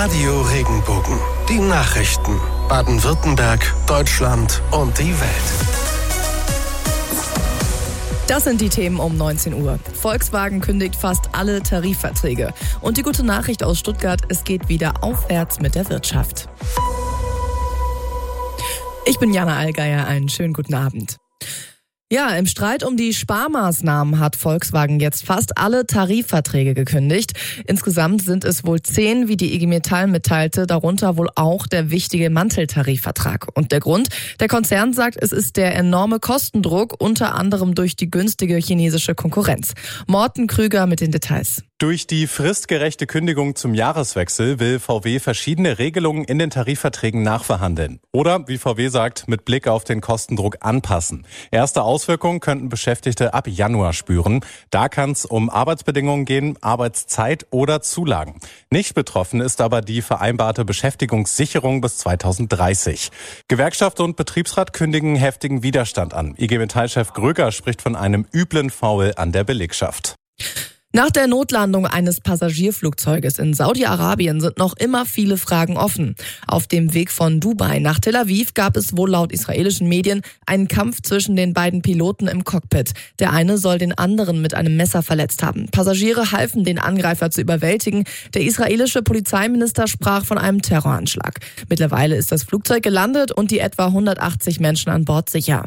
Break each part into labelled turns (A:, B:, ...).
A: Radio Regenbogen. Die Nachrichten. Baden-Württemberg, Deutschland und die Welt.
B: Das sind die Themen um 19 Uhr. Volkswagen kündigt fast alle Tarifverträge. Und die gute Nachricht aus Stuttgart, es geht wieder aufwärts mit der Wirtschaft. Ich bin Jana Allgeier, einen schönen guten Abend. Ja, im Streit um die Sparmaßnahmen hat Volkswagen jetzt fast alle Tarifverträge gekündigt. Insgesamt sind es wohl 10, wie die IG Metall mitteilte, darunter wohl auch der wichtige Manteltarifvertrag. Und der Grund? Der Konzern sagt, es ist der enorme Kostendruck, unter anderem durch die günstige chinesische Konkurrenz. Morten Krüger mit den Details.
C: Durch die fristgerechte Kündigung zum Jahreswechsel will VW verschiedene Regelungen in den Tarifverträgen nachverhandeln. Oder, wie VW sagt, mit Blick auf den Kostendruck anpassen. Erste Auswirkungen könnten Beschäftigte ab Januar spüren. Da kann es um Arbeitsbedingungen gehen, Arbeitszeit oder Zulagen. Nicht betroffen ist aber die vereinbarte Beschäftigungssicherung bis 2030. Gewerkschaft und Betriebsrat kündigen heftigen Widerstand an. IG Metall-Chef Gröger spricht von einem üblen Foul an der Belegschaft.
B: Nach der Notlandung eines Passagierflugzeuges in Saudi-Arabien sind noch immer viele Fragen offen. Auf dem Weg von Dubai nach Tel Aviv gab es wohl laut israelischen Medien einen Kampf zwischen den beiden Piloten im Cockpit. Der eine soll den anderen mit einem Messer verletzt haben. Passagiere halfen, den Angreifer zu überwältigen. Der israelische Polizeiminister sprach von einem Terroranschlag. Mittlerweile ist das Flugzeug gelandet und die etwa 180 Menschen an Bord sicher.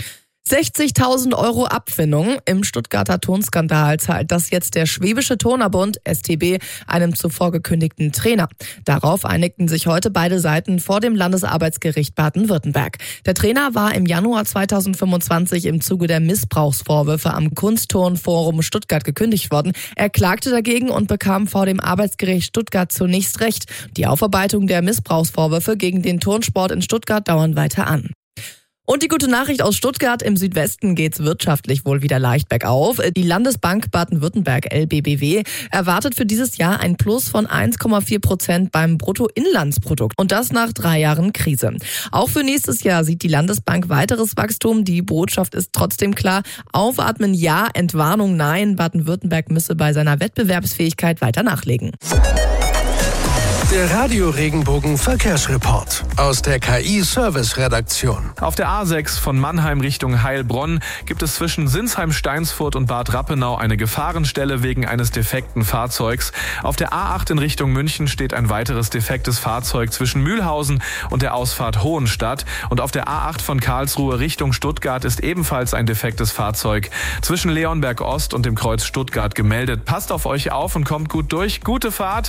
B: 60.000 € Abfindung im Stuttgarter Tonskandal zahlt das jetzt der Schwäbische Turnerbund, STB, einem zuvor gekündigten Trainer. Darauf einigten sich heute beide Seiten vor dem Landesarbeitsgericht Baden-Württemberg. Der Trainer war im Januar 2025 im Zuge der Missbrauchsvorwürfe am Kunstturnforum Stuttgart gekündigt worden. Er klagte dagegen und bekam vor dem Arbeitsgericht Stuttgart zunächst Recht. Die Aufarbeitung der Missbrauchsvorwürfe gegen den Turnsport in Stuttgart dauern weiter an. Und die gute Nachricht aus Stuttgart: Im Südwesten geht's wirtschaftlich wohl wieder leicht bergauf. Die Landesbank Baden-Württemberg LBBW erwartet für dieses Jahr ein Plus von 1,4% beim Bruttoinlandsprodukt. Und das nach 3 Jahren Krise. Auch für nächstes Jahr sieht die Landesbank weiteres Wachstum. Die Botschaft ist trotzdem klar: Aufatmen ja, Entwarnung nein. Baden-Württemberg müsse bei seiner Wettbewerbsfähigkeit weiter nachlegen.
A: Der Radio Regenbogen Verkehrsreport aus der KI-Service-Redaktion.
D: Auf der A6 von Mannheim Richtung Heilbronn gibt es zwischen Sinsheim-Steinsfurt und Bad Rappenau eine Gefahrenstelle wegen eines defekten Fahrzeugs. Auf der A8 in Richtung München steht ein weiteres defektes Fahrzeug zwischen Mühlhausen und der Ausfahrt Hohenstadt. Und auf der A8 von Karlsruhe Richtung Stuttgart ist ebenfalls ein defektes Fahrzeug zwischen Leonberg Ost und dem Kreuz Stuttgart gemeldet. Passt auf euch auf und kommt gut durch. Gute Fahrt!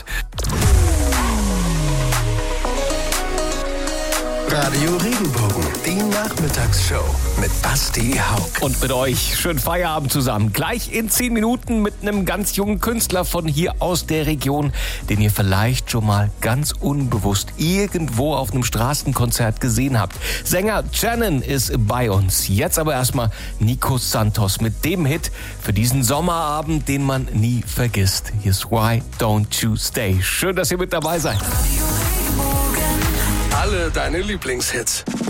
A: Radio Regenbogen, die Nachmittagsshow mit Basti Haug.
E: Und mit euch schönen Feierabend zusammen. Gleich in 10 Minuten mit einem ganz jungen Künstler von hier aus der Region, den ihr vielleicht schon mal ganz unbewusst irgendwo auf einem Straßenkonzert gesehen habt. Sänger Shannon ist bei uns. Jetzt aber erstmal Nico Santos mit dem Hit für diesen Sommerabend, den man nie vergisst. Hier ist Why Don't You Stay. Schön, dass ihr mit dabei seid.
A: Alle deine Lieblingshits.